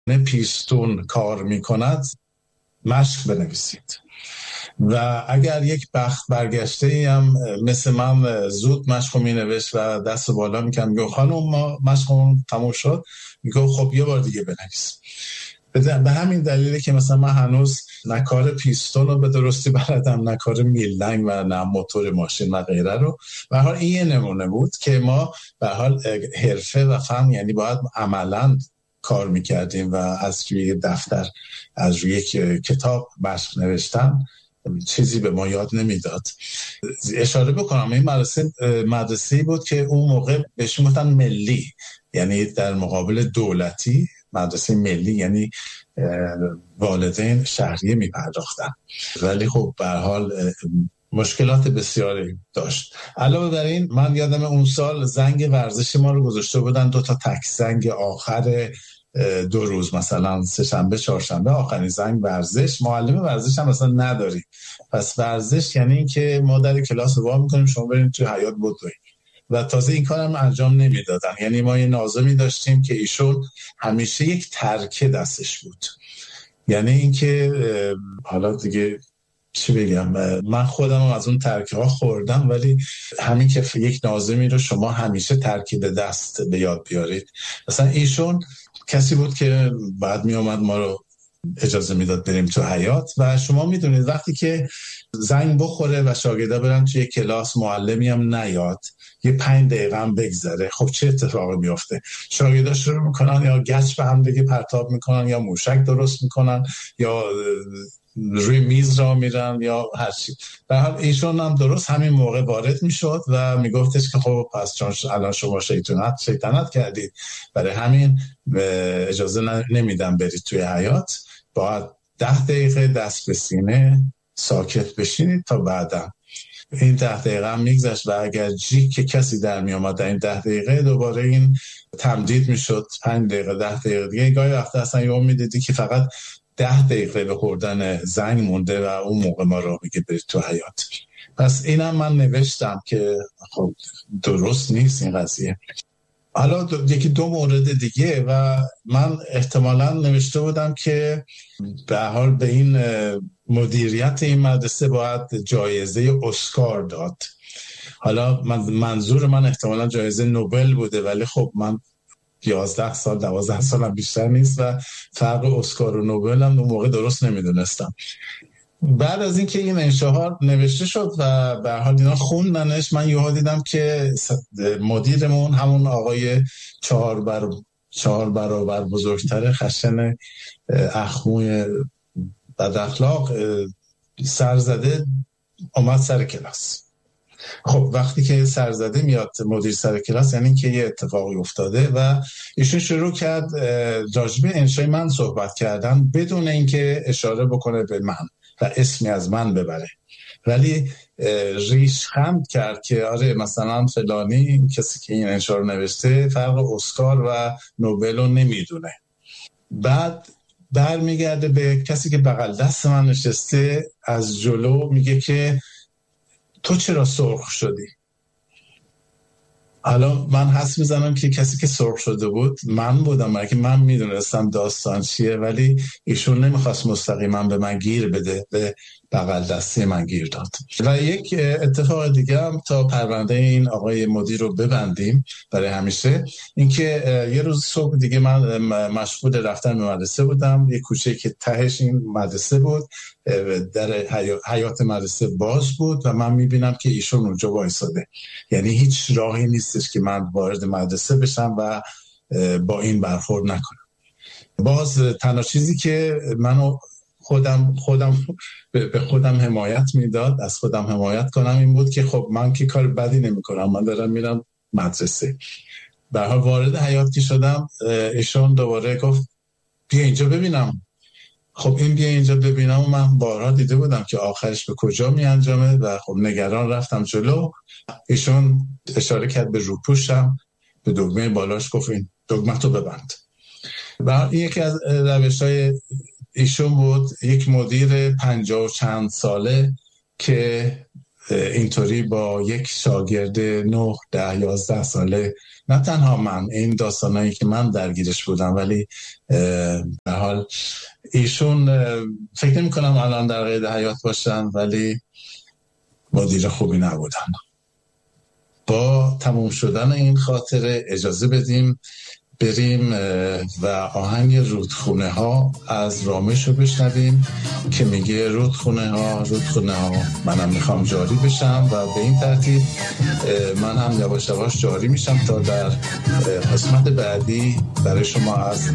پیستون کار میکند مشق بنویسید. و اگر یک بخت برگشته هم مثل من زود مشق می نوشت و دست بالا میکنم میگه خانم ما مشقمون تموم شد، میگه خب یه بار دیگه بنویس. به همین دلیله که مثلا من هنوز نه کار پیستون رو به درستی بلدم، نه کار میلنگ و نه موتور ماشین و غیره رو. به هر حال این یه نمونه بود که ما به هر حال حرفه و فن یعنی باید عملاً کار میکردیم و از روی دفتر از روی کتاب مشق نوشتن چیزی به ما یاد نمیداد. اشاره بکنم این مدرسه‌ای بود که اون موقع بهش میگفتن ملی، یعنی در مقابل دولتی مدرسه ملی، یعنی والدین شهریه میپرداختن، ولی خب به هر حال مشکلات بسیاری داشت. علاوه بر این من یادم اون سال زنگ ورزش ما رو گذاشته بودن 2 تا تک زنگ آخر 2 روز، مثلا سه شنبه چهارشنبه آخرین زنگ ورزش. معلم ورزش هم مثلا نداریم، پس ورزش یعنی این که ما در کلاس وا میکنیم شما برید تو حیاط بدوید و تازه این کارم انجام نمیدادن. یعنی ما یه ناظمی داشتیم که ایشون همیشه یک ترکه دستش بود، یعنی اینکه حالا دیگه چی بگم، من خودم از اون ترکه ها خوردم، ولی همین که یک ناظمی رو شما همیشه ترکیب دست به یاد بیارید. مثلا ایشون کسی بود که بعد می اومد ما رو اجازه میداد بریم تو حیاط و شما میدونید وقتی که زنگ بخوره و شاگردا برن توی کلاس معلمی هم نیاد یه 5 دقیقه هم بگذره، خب چه اتفاقی میفته؟ شاگردا شروع میکنن یا گچ به هم دیگه پرتاب میکنن یا موشک درست میکنن یا روی میز را میرن یا هر چی. به هر حال ایشون هم درست همین موقع وارد میشد و میگفتش که خب پس چون الان شما شیطنت کردید برای همین اجازه نمیدم برید توی حیاط، باید 10 دقیقه دست به سینه ساکت بشینید تا بعدا. این 10 دقیقه هم میگذشت و اگر که کسی در می آمد در این 10 دقیقه دوباره این تمدید میشد 5 دقیقه 10 دقیقه دیگه. گاهی وقتا اصلا یه میدیدی که فقط 10 دقیقه به خوردن زنگ مونده و اون موقع ما رو میگه برید تو حیاط. پس اینم من نوشتم که خب درست نیست این قضیه. حالا یکی 2 مورد دیگه و من احتمالاً نوشته بودم که به حال به این مدیریت این مدرسه باید جایزه اسکار داد. حالا منظور من احتمالاً جایزه نوبل بوده، ولی خب من 11 سال 12 سال هم بیشتر نیست و فرق اسکار و نوبل هم اون موقع درست نمیدونستم. بعد از اینکه این انشاها نوشته شد و به هر حال اینا خوندنش، من یهو دیدم که مدیرمون همون آقای 4 برابر بزرگتر خشن اخموی بد اخلاق سرزده اومد سر کلاس. خب وقتی که سرزده میاد مدیر سر کلاس یعنی که یه اتفاقی افتاده و ایشون شروع کرد راجبه انشای من صحبت کردن بدون اینکه اشاره بکنه به من و اسمی از من ببره، ولی ریشخند کرد که آره مثلا فلانی کسی که این انشا رو نوشته فرق اسکار و نوبل رو نمیدونه. بعد برمیگرده به کسی که بغل دست من نشسته از جلو میگه که تو چرا سرخ شدی؟ حالا من حس میزنم که کسی که سرخ شده بود من بودم، برای که من میدونستم داستان چیه، ولی ایشون نمیخواست مستقیما به من گیر بده، به بغل دستی من گیر داد. و یک اتفاق دیگه هم تا پرونده این آقای مدیر رو ببندیم برای همیشه، اینکه یه روز صبح دیگه من مشغول رفتن به مدرسه بودم، یه کوچه که تهش این مدرسه بود، در حیات مدرسه باز بود و من میبینم که ایشون اونجا وایساده، یعنی هیچ راهی نیستش که من وارد مدرسه بشم و با این برخورد نکنم. باز تنها چیزی که منو خودم به خودم حمایت میداد، از خودم حمایت کنم، این بود که خب من که کار بدی نمی کنم، من دارم میرم مدرسه. به هر حال وارد حیات که شدم ایشون دوباره گفت بیا اینجا ببینم. خب این بیا اینجا ببینم و من بارها دیده بودم که آخرش به کجا می انجامه و خب نگران رفتم جلو. ایشون اشاره کرد به روپوشم، به دکمه بالاش گفت این دکمه تو ببند. و این یکی از روش‌های ایشون بود، یک مدیر 50 و چند ساله که اینطوری با یک شاگرد 9 10 11 ساله، نه تنها من، این داستانایی که من درگیرش بودم، ولی به حال ایشون فکر نمی کنم الان در قید حیات باشن، ولی مدیر خوبی نبودن. با تموم شدن این خاطره اجازه بدیم بریم و آهنگ رودخونه ها از رامش رو بشنویم که میگه رودخونه ها منم میخوام جاری بشم، و به این ترتیب من هم یواش یواش جاری میشم تا در قسمت بعدی برای شما از